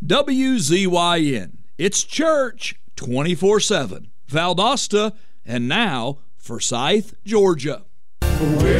WZYN. It's church 24/7. Valdosta, and now Forsyth, Georgia. We're